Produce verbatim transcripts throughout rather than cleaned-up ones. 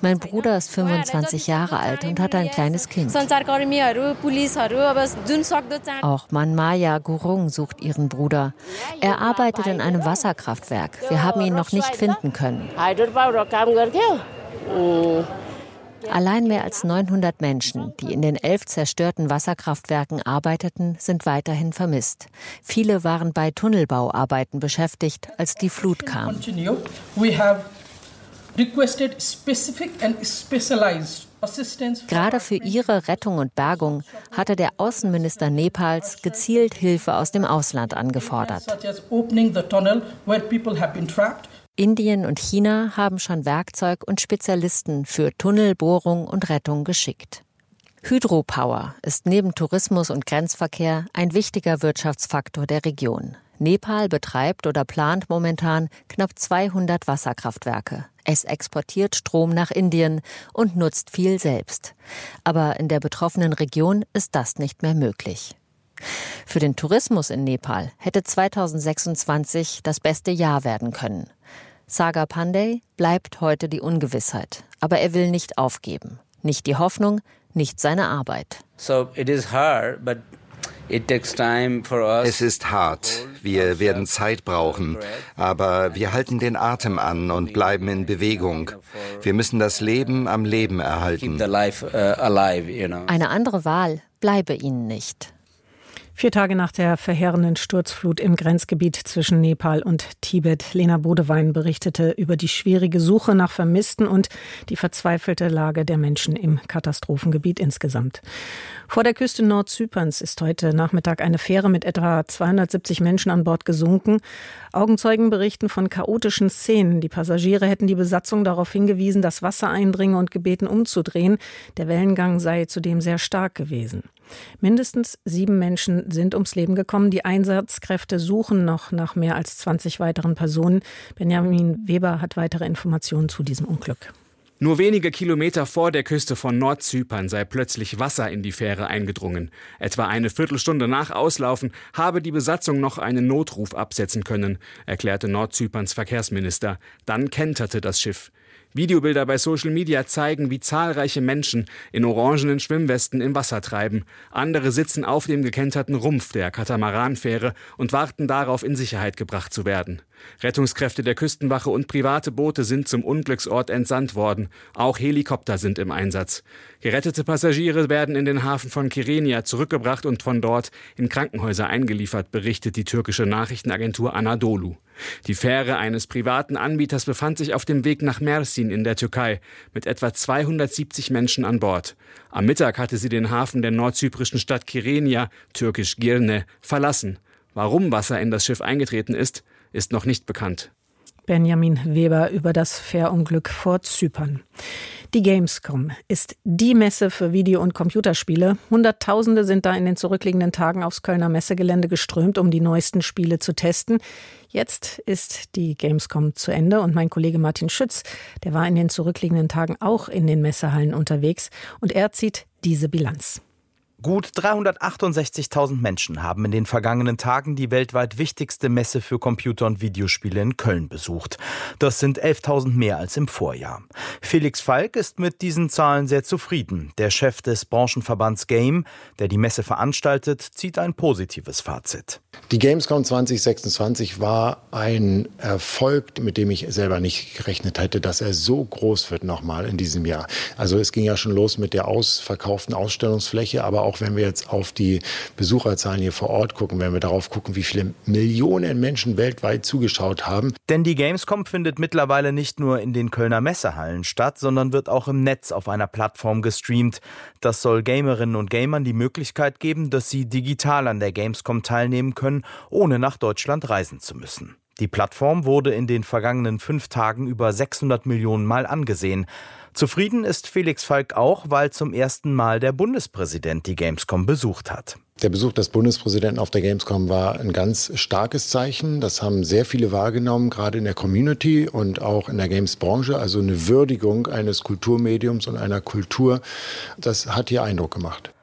Mein Bruder ist fünfundzwanzig Jahre alt und hat ein kleines Kind. Auch Manmaya Gurung sucht ihren Bruder. Er arbeitet in einem Wasserkraftwerk. Wir haben ihn noch nicht finden können. Allein mehr als neunhundert Menschen, die in den elf zerstörten Wasserkraftwerken arbeiteten, sind weiterhin vermisst. Viele waren bei Tunnelbauarbeiten beschäftigt, als die Flut kam. Gerade für ihre Rettung und Bergung hatte der Außenminister Nepals gezielt Hilfe aus dem Ausland angefordert. Indien und China haben schon Werkzeug und Spezialisten für Tunnelbohrung und Rettung geschickt. Hydropower ist neben Tourismus und Grenzverkehr ein wichtiger Wirtschaftsfaktor der Region. Nepal betreibt oder plant momentan knapp zweihundert Wasserkraftwerke. Es exportiert Strom nach Indien und nutzt viel selbst. Aber in der betroffenen Region ist das nicht mehr möglich. Für den Tourismus in Nepal hätte zweitausendsechsundzwanzig das beste Jahr werden können. Sagar Pandey bleibt heute die Ungewissheit. Aber er will nicht aufgeben. Nicht die Hoffnung, nicht seine Arbeit. So it is hard, but it takes time for us. Es ist hart. Wir werden Zeit brauchen. Aber wir halten den Atem an und bleiben in Bewegung. Wir müssen das Leben am Leben erhalten. Eine andere Wahl bleibe ihnen nicht. Vier Tage nach der verheerenden Sturzflut im Grenzgebiet zwischen Nepal und Tibet. Lena Bodewein berichtete über die schwierige Suche nach Vermissten und die verzweifelte Lage der Menschen im Katastrophengebiet insgesamt. Vor der Küste Nordzyperns ist heute Nachmittag eine Fähre mit etwa zweihundertsiebzig Menschen an Bord gesunken. Augenzeugen berichten von chaotischen Szenen. Die Passagiere hätten die Besatzung darauf hingewiesen, dass Wasser eindringe und gebeten umzudrehen. Der Wellengang sei zudem sehr stark gewesen. Mindestens sieben Menschen sind ums Leben gekommen. Die Einsatzkräfte suchen noch nach mehr als zwanzig weiteren Personen. Benjamin Weber hat weitere Informationen zu diesem Unglück. Nur wenige Kilometer vor der Küste von Nordzypern sei plötzlich Wasser in die Fähre eingedrungen. Etwa eine Viertelstunde nach Auslaufen habe die Besatzung noch einen Notruf absetzen können, erklärte Nordzyperns Verkehrsminister. Dann kenterte das Schiff. Videobilder bei Social Media zeigen, wie zahlreiche Menschen in orangenen Schwimmwesten im Wasser treiben. Andere sitzen auf dem gekenterten Rumpf der Katamaranfähre und warten darauf, in Sicherheit gebracht zu werden. Rettungskräfte der Küstenwache und private Boote sind zum Unglücksort entsandt worden. Auch Helikopter sind im Einsatz. Gerettete Passagiere werden in den Hafen von Kyrenia zurückgebracht und von dort in Krankenhäuser eingeliefert, berichtet die türkische Nachrichtenagentur Anadolu. Die Fähre eines privaten Anbieters befand sich auf dem Weg nach Mersin in der Türkei mit etwa zweihundertsiebzig Menschen an Bord. Am Mittag hatte sie den Hafen der nordzyprischen Stadt Kyrenia, türkisch Girne, verlassen. Warum Wasser in das Schiff eingetreten ist, ist noch nicht bekannt. Benjamin Weber über das Fährunglück vor Zypern. Die Gamescom ist die Messe für Video- und Computerspiele. Hunderttausende sind da in den zurückliegenden Tagen aufs Kölner Messegelände geströmt, um die neuesten Spiele zu testen. Jetzt ist die Gamescom zu Ende und mein Kollege Martin Schütz, der war in den zurückliegenden Tagen auch in den Messehallen unterwegs und er zieht diese Bilanz. Gut dreihundertachtundsechzigtausend Menschen haben in den vergangenen Tagen die weltweit wichtigste Messe für Computer- und Videospiele in Köln besucht. Das sind elftausend mehr als im Vorjahr. Felix Falk ist mit diesen Zahlen sehr zufrieden. Der Chef des Branchenverbands Game, der die Messe veranstaltet, zieht ein positives Fazit. Die Gamescom zwanzig sechsundzwanzig war ein Erfolg, mit dem ich selber nicht gerechnet hätte, dass er so groß wird nochmal in diesem Jahr. Also es ging ja schon los mit der ausverkauften Ausstellungsfläche, aber auch wenn wir jetzt auf die Besucherzahlen hier vor Ort gucken, wenn wir darauf gucken, wie viele Millionen Menschen weltweit zugeschaut haben. Denn die Gamescom findet mittlerweile nicht nur in den Kölner Messehallen statt, sondern wird auch im Netz auf einer Plattform gestreamt. Das soll Gamerinnen und Gamern die Möglichkeit geben, dass sie digital an der Gamescom teilnehmen können, ohne nach Deutschland reisen zu müssen. Die Plattform wurde in den vergangenen fünf Tagen über sechshundert Millionen Mal angesehen. Zufrieden ist Felix Falk auch, weil zum ersten Mal der Bundespräsident die Gamescom besucht hat. Der Besuch des Bundespräsidenten auf der Gamescom war ein ganz starkes Zeichen. Das haben sehr viele wahrgenommen, gerade in der Community und auch in der Games-Branche. Also eine Würdigung eines Kulturmediums und einer Kultur. Das hat hier Eindruck gemacht.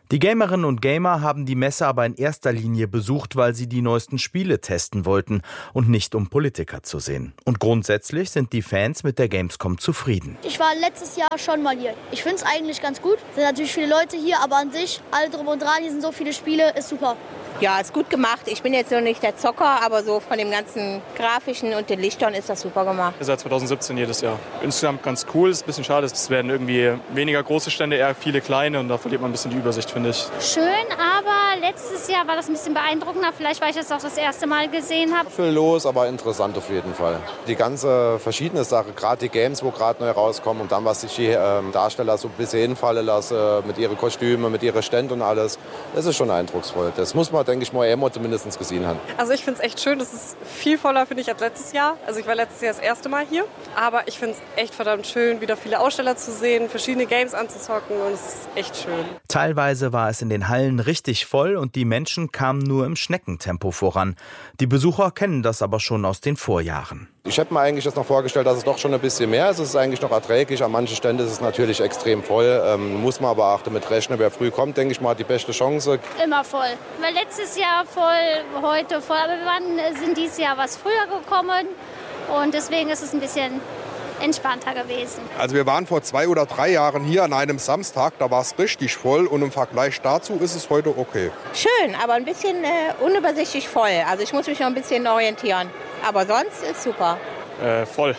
Die Gamerinnen und Gamer haben die Messe aber in erster Linie besucht, weil sie die neuesten Spiele testen wollten und nicht um Politiker zu sehen. Und grundsätzlich sind die Fans mit der Gamescom zufrieden. Ich war letztes Jahr schon mal hier. Ich finde es eigentlich ganz gut. Es sind natürlich viele Leute hier, aber an sich, alle drum und dran, hier sind so viele Spiele, ist super. Ja, ist gut gemacht. Ich bin jetzt noch nicht der Zocker, aber so von dem ganzen Grafischen und den Lichtern ist das super gemacht. Seit zwanzig siebzehn jedes Jahr. Insgesamt ganz cool. Ist ein bisschen schade, es werden irgendwie weniger große Stände, eher viele kleine und da verliert man ein bisschen die Übersicht, finde ich. Schön, aber letztes Jahr war das ein bisschen beeindruckender. Vielleicht, weil ich das auch das erste Mal gesehen habe. Viel los, aber interessant auf jeden Fall. Die ganze verschiedene Sache, gerade die Games, wo gerade neu rauskommen und dann, was sich die äh, Darsteller so ein bisschen hinfallen lassen, mit ihren Kostümen, mit ihren Ständen und alles, das ist schon eindrucksvoll. Das muss man, denke ich mal, Emo zumindest gesehen haben. Also ich finde es echt schön, es ist viel voller, finde ich, als letztes Jahr. Also ich war letztes Jahr das erste Mal hier, aber ich finde es echt verdammt schön, wieder viele Aussteller zu sehen, verschiedene Games anzuzocken und es ist echt schön. Teilweise war es in den Hallen richtig voll und die Menschen kamen nur im Schneckentempo voran. Die Besucher kennen das aber schon aus den Vorjahren. Ich hätte mir eigentlich das noch vorgestellt, dass es doch schon ein bisschen mehr ist. Es ist eigentlich noch erträglich. An manchen Ständen ist es natürlich extrem voll. Ähm, muss man aber auch damit rechnen. Wer früh kommt, denke ich mal, hat die beste Chance. Immer voll. Weil letztes Jahr voll, heute voll. Aber wir waren, sind dieses Jahr was früher gekommen. Und deswegen ist es ein bisschen entspannter gewesen. Also wir waren vor zwei oder drei Jahren hier an einem Samstag. Da war es richtig voll. Und im Vergleich dazu ist es heute okay. Schön, aber ein bisschen äh, unübersichtlich voll. Also ich muss mich noch ein bisschen orientieren. Aber sonst ist super. Äh, voll.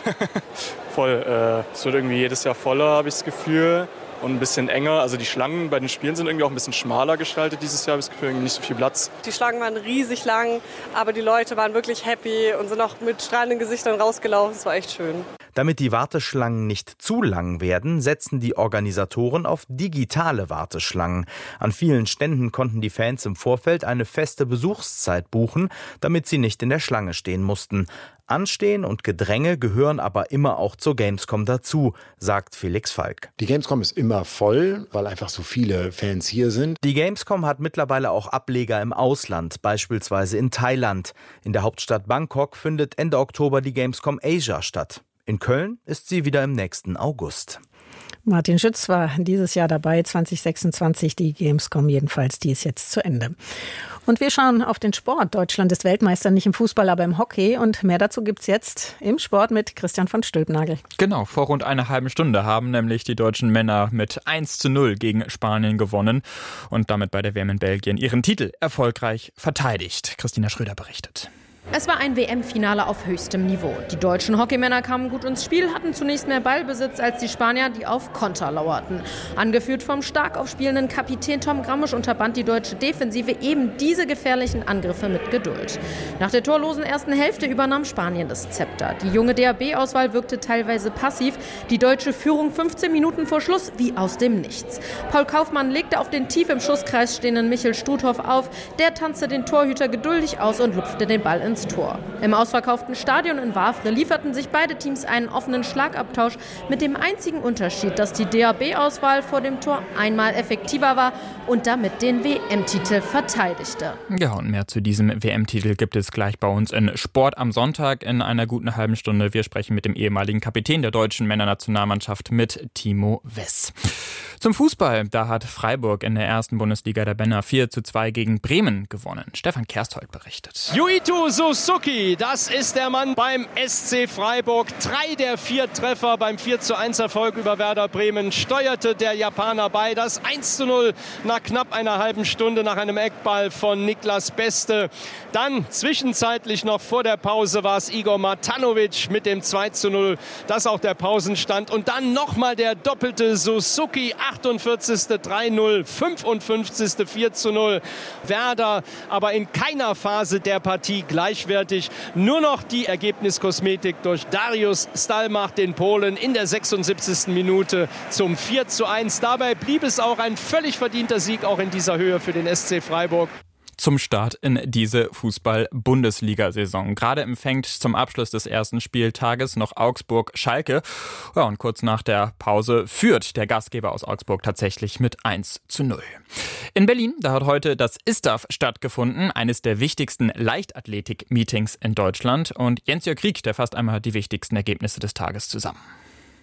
voll. Äh, es wird irgendwie jedes Jahr voller, habe ich das Gefühl. Und ein bisschen enger. Also die Schlangen bei den Spielen sind irgendwie auch ein bisschen schmaler gestaltet dieses Jahr. Habe ich das Gefühl, irgendwie nicht so viel Platz. Die Schlangen waren riesig lang, aber die Leute waren wirklich happy und sind auch mit strahlenden Gesichtern rausgelaufen. Es war echt schön. Damit die Warteschlangen nicht zu lang werden, setzen die Organisatoren auf digitale Warteschlangen. An vielen Ständen konnten die Fans im Vorfeld eine feste Besuchszeit buchen, damit sie nicht in der Schlange stehen mussten. Anstehen und Gedränge gehören aber immer auch zur Gamescom dazu, sagt Felix Falk. Die Gamescom ist immer voll, weil einfach so viele Fans hier sind. Die Gamescom hat mittlerweile auch Ableger im Ausland, beispielsweise in Thailand. In der Hauptstadt Bangkok findet Ende Oktober die Gamescom Asia statt. In Köln ist sie wieder im nächsten August. Martin Schütz war dieses Jahr dabei, zwanzig sechsundzwanzig, die Gamescom jedenfalls, die ist jetzt zu Ende. Und wir schauen auf den Sport. Deutschland ist Weltmeister, nicht im Fußball, aber im Hockey. Und mehr dazu gibt's jetzt im Sport mit Christian von Stülpnagel. Genau, vor rund einer halben Stunde haben nämlich die deutschen Männer mit eins zu null gegen Spanien gewonnen und damit bei der W M in Belgien ihren Titel erfolgreich verteidigt. Christina Schröder berichtet. Es war ein W M-Finale auf höchstem Niveau. Die deutschen Hockeymänner kamen gut ins Spiel, hatten zunächst mehr Ballbesitz als die Spanier, die auf Konter lauerten. Angeführt vom stark aufspielenden Kapitän Tom Grammisch unterband die deutsche Defensive eben diese gefährlichen Angriffe mit Geduld. Nach der torlosen ersten Hälfte übernahm Spanien das Zepter. Die junge D A B-Auswahl wirkte teilweise passiv. Die deutsche Führung fünfzehn Minuten vor Schluss wie aus dem Nichts. Paul Kaufmann legte auf den tief im Schusskreis stehenden Michel Struthoff auf. Der tanzte den Torhüter geduldig aus und lupfte den Ball ins Tor. Im ausverkauften Stadion in Wavre lieferten sich beide Teams einen offenen Schlagabtausch mit dem einzigen Unterschied, dass die D A B-Auswahl vor dem Tor einmal effektiver war und damit den W M-Titel verteidigte. Ja, und mehr zu diesem W M-Titel gibt es gleich bei uns in Sport am Sonntag in einer guten halben Stunde. Wir sprechen mit dem ehemaligen Kapitän der deutschen Männernationalmannschaft, mit Timo Wess. Zum Fußball, da hat Freiburg in der ersten Bundesliga der Männer vier zu zwei gegen Bremen gewonnen. Stefan Kersthold berichtet. Yuito Suzuki, das ist der Mann beim S C Freiburg. Drei der vier Treffer beim vier zu eins Erfolg über Werder Bremen steuerte der Japaner bei. Das eins zu null nach knapp einer halben Stunde nach einem Eckball von Niklas Beste. Dann zwischenzeitlich noch vor der Pause war es Igor Matanovic mit dem zwei zu null. Das auch der Pausenstand. Und dann nochmal der doppelte Suzuki. achtundvierzigste drei null, fünfundfünfzigste vier zu null. Werder aber in keiner Phase der Partie gleichwertig. Nur noch die Ergebniskosmetik durch Dariusz Stalmach, den Polen, in der sechsundsiebzigsten Minute zum vier zu eins. Dabei blieb es auch ein völlig verdienter Sieg, auch in dieser Höhe für den S C Freiburg. Zum Start in diese Fußball-Bundesliga-Saison. Gerade empfängt zum Abschluss des ersten Spieltages noch Augsburg-Schalke. Ja, und kurz nach der Pause führt der Gastgeber aus Augsburg tatsächlich mit eins zu null. In Berlin, da hat heute das I S T A F stattgefunden, eines der wichtigsten Leichtathletik-Meetings in Deutschland. Und Jens-Jörg Krieg, der fasst einmal die wichtigsten Ergebnisse des Tages zusammen.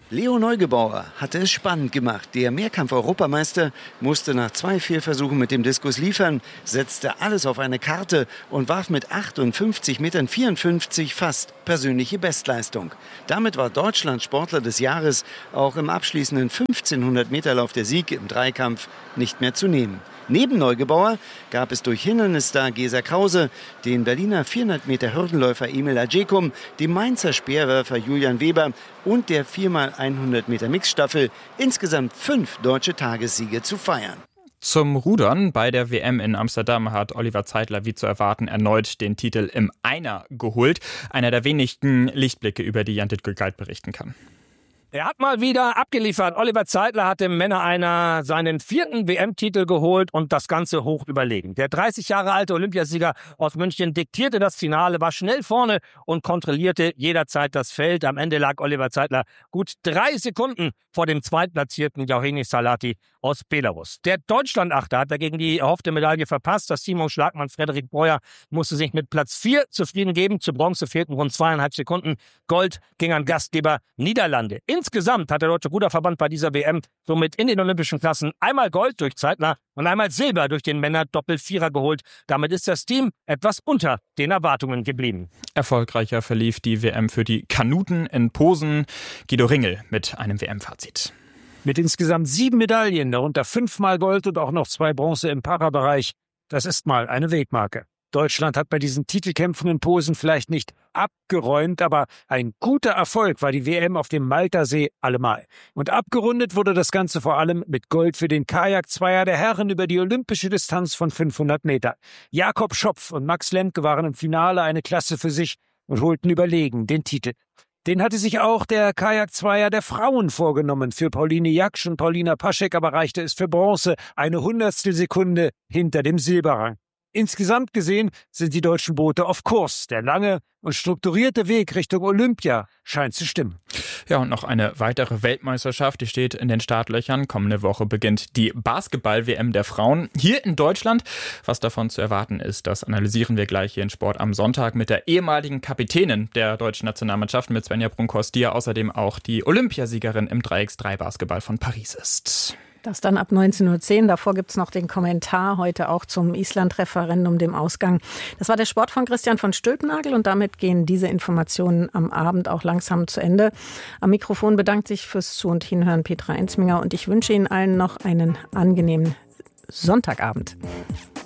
Leo Neugebauer hatte es spannend gemacht. Der Mehrkampf-Europameister musste nach zwei Fehlversuchen mit dem Diskus liefern, setzte alles auf eine Karte und warf mit achtundfünfzig Metern vierundfünfzig fast persönliche Bestleistung. Damit war Deutschland Sportler des Jahres. Auch im abschließenden fünfzehnhundert Meter Lauf der Sieg im Dreikampf nicht mehr zu nehmen. Neben Neugebauer gab es durch Hindernisstar Gesa Krause, den Berliner vierhundert Meter Hürdenläufer Emil Ajekum, den Mainzer Speerwerfer Julian Weber und der vier mal hundert Meter Mixstaffel insgesamt fünf deutsche Tagessiege zu feiern. Zum Rudern bei der W M in Amsterdam hat Oliver Zeitler wie zu erwarten erneut den Titel im Einer geholt. Einer der wenigen Lichtblicke, über die Jan Dittgold berichten kann. Er hat mal wieder abgeliefert. Oliver Zeitler hat im Männer-Einer seinen vierten W M-Titel geholt und das Ganze hoch überlegen. Der dreißig Jahre alte Olympiasieger aus München diktierte das Finale, war schnell vorne und kontrollierte jederzeit das Feld. Am Ende lag Oliver Zeitler gut drei Sekunden vor dem zweitplatzierten Jauheni Salati aus Belarus. Der Deutschlandachter hat dagegen die erhoffte Medaille verpasst. Das Team um Schlagmann Frederik Breuer musste sich mit Platz vier zufrieden geben. Zu Bronze fehlten rund zweieinhalb Sekunden. Gold ging an Gastgeber Niederlande. Insgesamt hat der Deutsche Ruderverband bei dieser W M somit in den olympischen Klassen einmal Gold durch Zeitler und einmal Silber durch den Männer-Doppel-Vierer geholt. Damit ist das Team etwas unter den Erwartungen geblieben. Erfolgreicher verlief die W M für die Kanuten in Posen. Guido Ringel mit einem W M-Fazit. Mit insgesamt sieben Medaillen, darunter fünfmal Gold und auch noch zwei Bronze im Parabereich. Das ist mal eine Wegmarke. Deutschland hat bei diesen Titelkämpfen in Posen vielleicht nicht abgeräumt, aber ein guter Erfolg war die W M auf dem Maltersee allemal. Und abgerundet wurde das Ganze vor allem mit Gold für den Kajakzweier der Herren über die olympische Distanz von fünfhundert Meter. Jakob Schopf und Max Lemke waren im Finale eine Klasse für sich und holten überlegen den Titel. Den hatte sich auch der Kajakzweier der Frauen vorgenommen. Für Pauline Jaksch und Paulina Paschek aber reichte es für Bronze, eine Hundertstel Sekunde hinter dem Silberrang. Insgesamt gesehen sind die deutschen Boote auf Kurs. Der lange und strukturierte Weg Richtung Olympia scheint zu stimmen. Ja, und noch eine weitere Weltmeisterschaft, die steht in den Startlöchern. Kommende Woche beginnt die Basketball-W M der Frauen hier in Deutschland. Was davon zu erwarten ist, das analysieren wir gleich hier in Sport am Sonntag mit der ehemaligen Kapitänin der deutschen Nationalmannschaft, mit Svenja Brunkhorst, die ja außerdem auch die Olympiasiegerin im drei gegen drei Basketball von Paris ist. Das dann ab neunzehn Uhr zehn. Davor gibt es noch den Kommentar heute auch zum Island-Referendum, dem Ausgang. Das war der Sport von Christian von Stülpnagel und damit gehen diese Informationen am Abend auch langsam zu Ende. Am Mikrofon bedankt sich fürs Zu- und Hinhören Petra Enzminger und ich wünsche Ihnen allen noch einen angenehmen Sonntagabend.